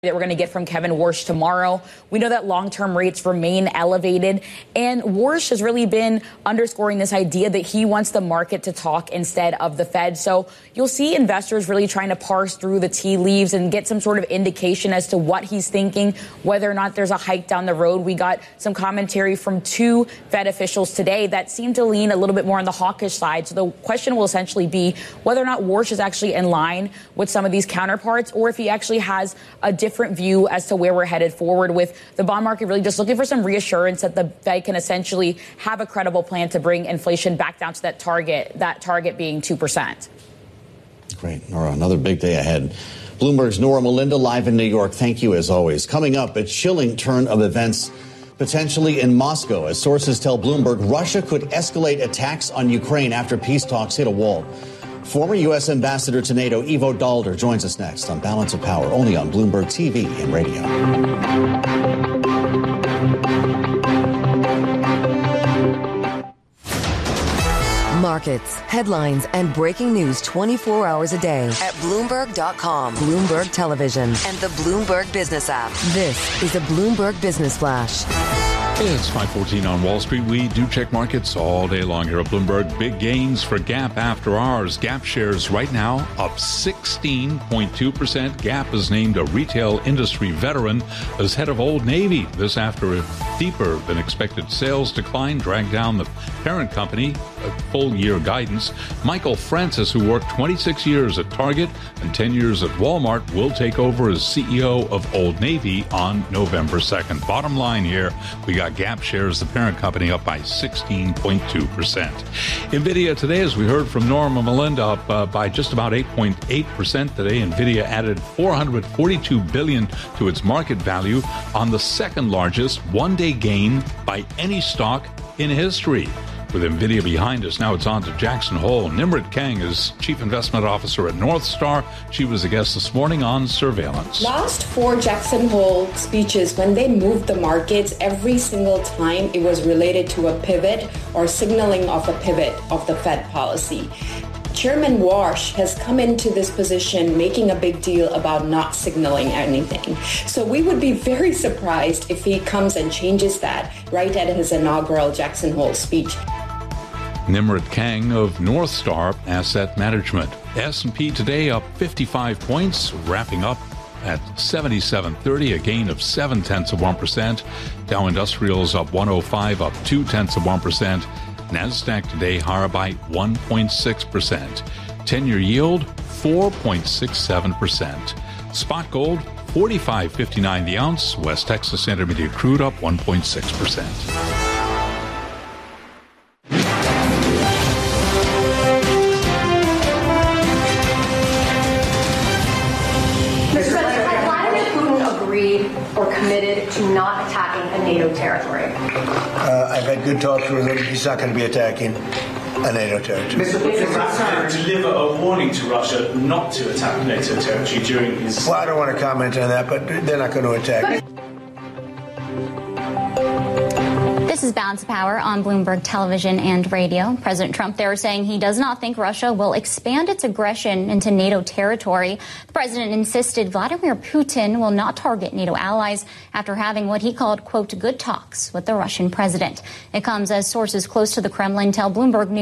that we're going to get from Kevin Warsh tomorrow. We know that long-term rates remain elevated, and Warsh has really been underscoring this idea that he wants the market to talk instead of the Fed. So you'll see investors really trying to parse through the tea leaves and get some sort of indication as to what he's thinking, whether or not there's a hike down the road. We got some commentary from two Fed officials today that seem to lean a little bit more on the hawkish side. So the question will essentially be whether or not Warsh is actually in line with some of these counterparts, or if he actually has a different view as to where we're headed forward, with the bond market really just looking for some reassurance that the Fed can essentially have a credible plan to bring inflation back down to that target being 2%. Great. Nora, another big day ahead. Bloomberg's Nora Melinda live in New York. Thank you as always. Coming up, a chilling turn of events potentially in Moscow, as sources tell Bloomberg Russia could escalate attacks on Ukraine after peace talks hit a wall. Former U.S. Ambassador to NATO Ivo Daalder joins us next on Balance of Power, only on Bloomberg TV and radio. Markets, headlines, and breaking news 24 hours a day at Bloomberg.com, Bloomberg Television, and the Bloomberg Business app. This is a Bloomberg Business Flash. It's 5:14 on Wall Street. We do check markets all day long here at Bloomberg. Big gains for Gap after hours. Gap shares right now up 16.2%. Gap is named a retail industry veteran as head of Old Navy. This after a deeper than expected sales decline dragged down the parent company full year guidance. Michael Francis, who worked 26 years at Target and 10 years at Walmart, will take over as CEO of Old Navy on November 2nd. Bottom line here, we got Gap shares, the parent company, up by 16.2%. NVIDIA today, as we heard from Norma Melinda, up by just about 8.8% today. NVIDIA added $442 billion to its market value on the second largest one-day gain by any stock in history. With NVIDIA behind us, now it's on to Jackson Hole. Nimrit Kang is Chief Investment Officer at Northstar. She was a guest this morning on Surveillance. Last four Jackson Hole speeches, when they moved the markets, every single time it was related to a pivot or signaling of a pivot of the Fed policy. Chairman Warsh has come into this position making a big deal about not signaling anything. So we would be very surprised if he comes and changes that right at his inaugural Jackson Hole speech. Nimrit Kang of Northstar Asset Management. S&P today up 55 points, wrapping up at 7730, a gain of 0.7%. Dow Industrials up 105, up 0.2%. NASDAQ today higher by 1.6%. 10-year yield 4.67%. Spot gold $45.59 the ounce. West Texas Intermediate crude up 1.6%. Or committed to not attacking a NATO territory? I've had good talks with him. He's not going to be attacking a NATO territory. Mr. Putin deliver a warning to Russia not to attack NATO territory during his... Well, I don't want to comment on that, but they're not going to attack. This is Balance of Power on Bloomberg Television and Radio. President Trump there saying he does not think Russia will expand its aggression into NATO territory. The president insisted Vladimir Putin will not target NATO allies after having what he called, quote, good talks with the Russian president. It comes as sources close to the Kremlin tell Bloomberg News